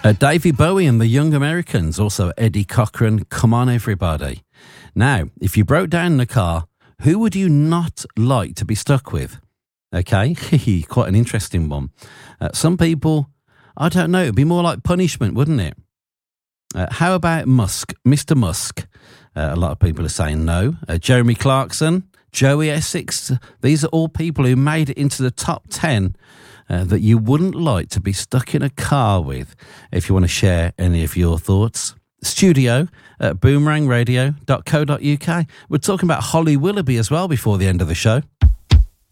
Davey Bowie and the Young Americans, also Eddie Cochran, Come On Everybody. Now, if you broke down in the car, who would you not like to be stuck with? Okay, quite an interesting one. Some people, I don't know, it'd be more like punishment, wouldn't it? How about Musk, Mr. Musk? A lot of people are saying no. Jeremy Clarkson, Joey Essex, these are all people who made it into the top 10 that you wouldn't like to be stuck in a car with. If you want to share any of your thoughts, studio at boomerangradio.co.uk. We're talking about Holly Willoughby as well before the end of the show.